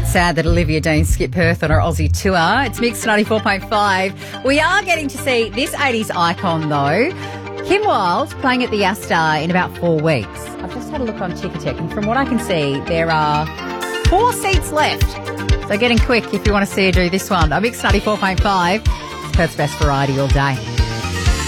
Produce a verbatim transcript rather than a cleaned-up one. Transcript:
Sad that Olivia Dean skipped Perth on her Aussie tour. It's Mix ninety-four point five. We are getting to see this eighties icon, though. Kim Wilde playing at the Astor in about four weeks. I've just had a look on Ticketek, and from what I can see, there are four seats left. So get in quick if you want to see her do this one. Mix ninety-four point five. Perth's best variety all day.